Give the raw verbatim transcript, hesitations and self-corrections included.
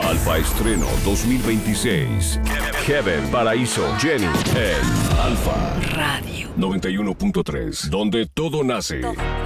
Alfa Estreno dos mil veintiséis. Heaven, Paraíso, Jenny en Alfa Radio noventa y uno punto tres, donde todo nace. Todo.